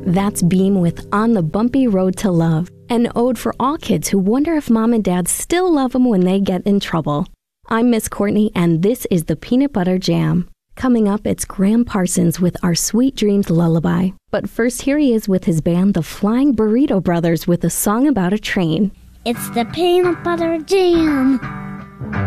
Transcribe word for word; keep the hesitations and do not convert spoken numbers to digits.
That's Beam with On the Bumpy Road to Love, an ode for all kids who wonder if mom and dad still love them when they get in trouble. I'm Miss Courtney, and this is the Peanut Butter Jam. Coming up, it's Graham Parsons with Our Sweet Dreams Lullaby. But first, here he is with his band, the Flying Burrito Brothers, with a song about a train. It's the Peanut Butter Jam.